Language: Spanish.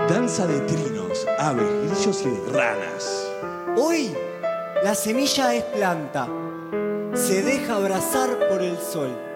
Danza de trinos, aves, grillos y ranas. Hoy la semilla es planta, se deja abrazar por el sol.